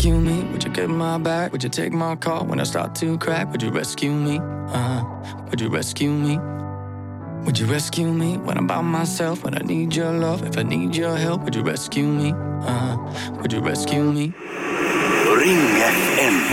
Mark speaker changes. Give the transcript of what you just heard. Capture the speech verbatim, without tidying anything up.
Speaker 1: rescue me? Would you get my back? Would you take my call when I start to crack? Would you rescue me? Uh, would you rescue me? Would you rescue me when I'm by myself? When I need your love, if I need your help, would you rescue me? Uh, would you rescue me?
Speaker 2: Ring F M.